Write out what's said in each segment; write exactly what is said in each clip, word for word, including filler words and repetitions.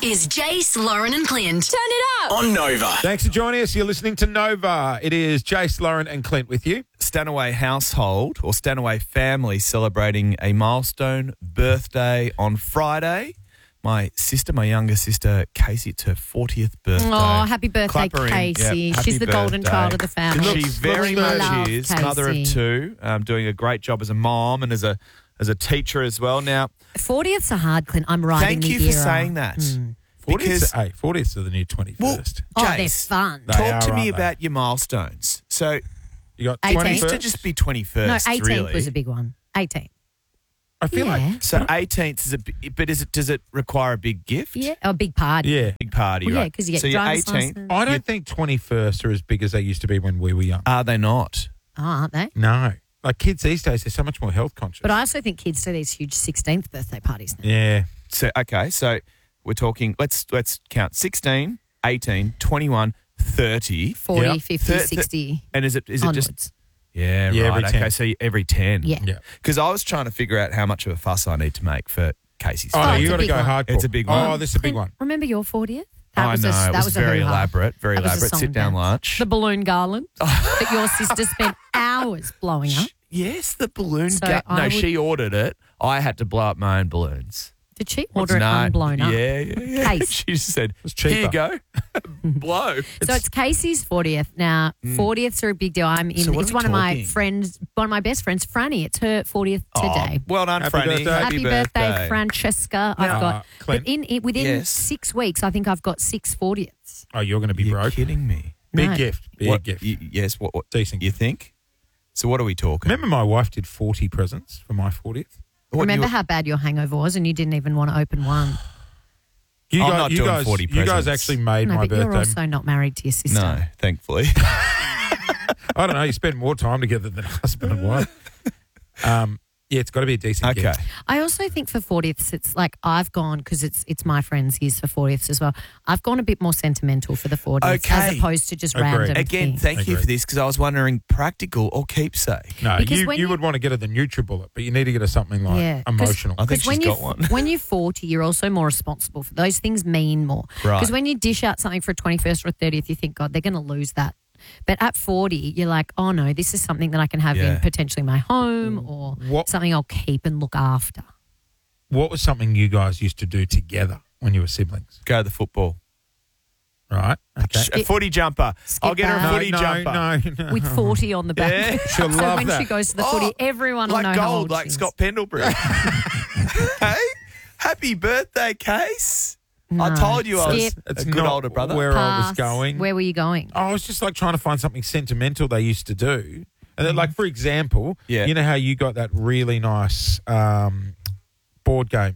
is Jace, Lauren and Clint. Turn it up. On Nova. Thanks for joining us. You're listening to Nova. It is Jace, Lauren and Clint with you. Stanaway household or Stanaway family celebrating a milestone birthday on Friday. My sister, my younger sister, Casey, it's her fortieth birthday. Oh, happy birthday, Clap her in. Casey. Yep, She's happy the golden birthday. child of the family. She very Love much is. Casey. Mother of two, um, doing a great job as a mom and as a as a teacher as well. Now, fortieth's are hard, Clint. I'm riding thank the you for era. saying that. Mm. Because, fortieths, hey, fortieths are the new twenty-first. well, Oh, they're Jace, fun. They talk are, to me aren't they? about your milestones. So, You got eighteenth. it used twenty-first? to just be twenty-first, No, eighteenth really. was a big one. eighteenth. I feel Yeah. like... So eighteenth is a, bi- but is it? Does it require a big gift? Yeah, a big party. Yeah. Big party, Well, yeah, right? because you get so you're driver's eighteenth. license. I don't think twenty-first are as big as they used to be when we were young. Are they not? Oh, aren't they? No. Like kids these days, they're so much more health conscious. But I also think kids do these huge sixteenth birthday parties now. Yeah. So okay, so we're talking. Let's let's count sixteen, eighteen, twenty-one, thirty. forty, Yep. fifty, Thir- thir- sixty, And is it is it onwards. just yeah, Yeah, right? every ten. Okay, so every ten. Yeah. Yeah. Because I was trying to figure out how much of a fuss I need to make for Casey's. Oh, Oh, no, it's you a got to big go one. hardcore. It's a big one. Oh, this is a big one. Remember your fortieth? I was know a, it that was, was a very hoo-ha. elaborate, very That was a elaborate. song Sit down dance. lunch. The balloon garland that your sister spent hours blowing up. Yes, the balloon. So ga- I no, would- she ordered it. I had to blow up my own balloons. Did she order it No, unblown up? Yeah, yeah, yeah. Case. She just said, It's "Here you cheaper." go, blow." So it's Casey's fortieth. Now, fortieths are a big deal. I'm in. So what it's are we one of my talking? friends, one of my best friends, Franny. It's her fortieth today. Oh, well done, Happy Franny. birthday. Happy, birthday, Francesca. I've Now, got, Clint. but in it, within Yes. six weeks, I think I've got six fortieths. Oh, you're going to be You're broke. kidding me? Big No. gift. Big What- gift. y- yes. What? what Decent you gift. think? So what are we talking? Remember my wife did forty presents for my fortieth? What, Remember you- how bad your hangover was, and you didn't even want to open one. You I'm guys, not you doing guys, forty you guys presents. actually made No, my but you're birthday. also not married to your sister. No, thankfully. I don't know. You spend more time together than husband and wife. Um, yeah, it's got to be a decent Okay. gift. I also think for fortieths, it's like I've gone, because it's it's my friends' years for fortieths as well. I've gone a bit more sentimental for the fortieths Okay. as opposed to just Agreed. random Again, things. thank you Agreed. for this because I was wondering practical or keepsake. No, Because you, when you you- would want to get her the NutriBullet, but you need to get her something like Yeah, 'cause- emotional. I think Because when she's you got one. when you're forty, you're also more responsible for those things. Mean more Right. because when you dish out something for a twenty-first or a thirtieth, you think, God, they're going to lose that. But at forty, you're like, oh no, this is something that I can have Yeah. in potentially my home or What- something I'll keep and look after. What was something you guys used to do together when you were siblings? Go to the football. Right? Okay. A footy jumper. Skip I'll get her that. a footy no, jumper. no, no. With forty on the back. Yeah. She'll so love when that. she goes to the Oh, footy, everyone like will know how gold, old like she is. Scott Pendlebury. Hey, happy birthday, Case. I No. told you I was Skip. a It's good not older brother. where I Pass. was going. Where were you going? I was just like trying to find something sentimental they used to do. And then, like, for example, Yeah. you know how you got that really nice um, board game,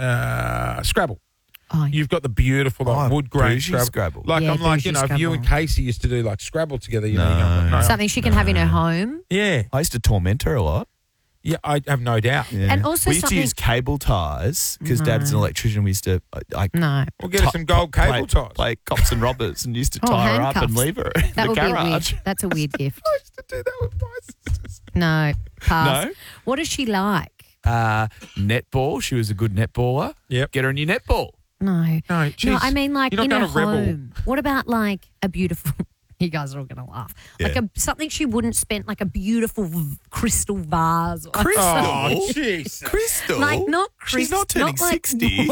uh, Scrabble. Oh, You've got the beautiful like, Oh, wood grain bougie Scrabble. Scrabble. Like, Yeah, I'm like, you bougie know, if you and Scrabble. Casey used to do like Scrabble together, you know, No. younger. No. something she can have in her home. Yeah. I used to torment her a lot. Yeah, I have no doubt. Yeah. And also we used something- to use cable ties because Dad's an No. electrician. We used to uh, like No. We'll get her some gold cable play, ties. play cops and robbers and used to Oh, tie her up and handcuffs. leave her in That the would be weird. garage. That's a weird gift. I used to do that with my sisters. No. Pass. No? What is she like? Uh, netball. She was a good netballer. Yep. Get her a new netball. No. No, No, jeez. I mean like You're in not her gonna rebel. home. What about like a beautiful you guys are all going to laugh. Like Yeah. a, something she wouldn't spend, like a beautiful v- crystal vase. Or Crystal? Oh, jeez. Crystal? Like not crystal. She's not turning like, sixty.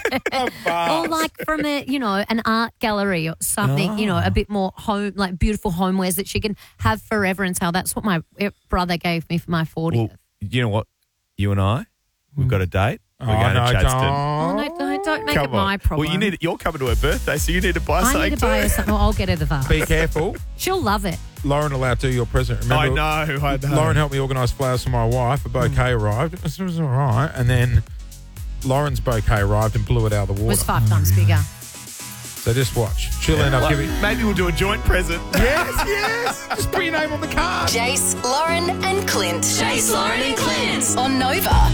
Or like from a, you know, an art gallery or something, you know, a bit more home, like beautiful homewares that she can have forever and sell. That's what my brother gave me for my fortieth. Well, you know what? You and I, we've got a date. We're Oh, going no, to Chadstone. Oh, don't. no, don't, don't make Come it my on. problem. Well, you need. You're coming to her birthday, so you need to buy I something need to buy too. her something. Well, I'll get her the vase. Be careful. She'll love it. Lauren allowed to do your present. Remember, I know. I know. Lauren helped me organise flowers for my wife. A bouquet arrived. It was, it was all right. And then Lauren's bouquet arrived and blew it out of the It water. was five times bigger. So just watch. She'll end up Like, giving... maybe we'll do a joint present. Yes, yes. Just put your name on the card. Jace, Lauren and Clint. Jace, Lauren and Clint. On Nova.